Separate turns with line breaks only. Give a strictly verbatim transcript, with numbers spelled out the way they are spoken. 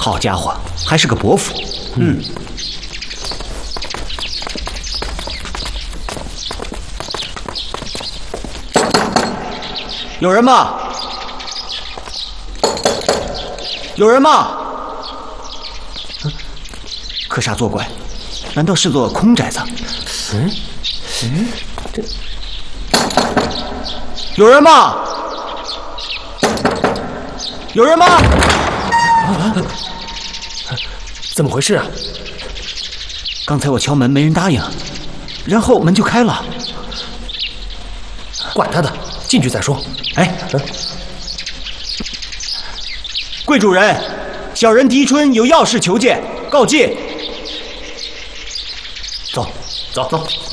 好家伙，还是个伯父。嗯。有人吗？有人吗？可煞作怪，难道是座空宅子？嗯嗯，这有人吗？有人吗？啊！
怎么回事啊？
刚才我敲门，没人答应，然后门就开了。
管他的，进去再说。
哎，嗯、贵主人，小人狄春有要事求见，告诫。
走，走，走。